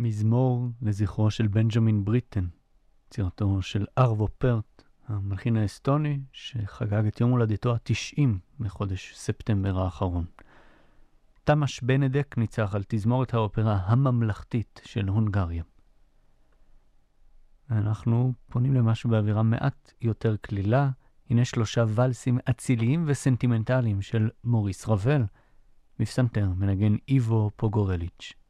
מזמור לזכרו של בנג'מין בריטן, יצירתו של ארבו פרט, המלחין האסטוני שחגג את יום הולדתו ה-90 בחודש ספטמבר האחרון. תמש בנדק ניצח על תזמורת האופרה הממלכתית של הונגריה. אנחנו פונים למשהו באווירה מעט יותר כלילה. הנה 3 ולסים אציליים וסנטימנטליים של מוריס רבל, בפסנתר מנגן איבו פוגורליץ'.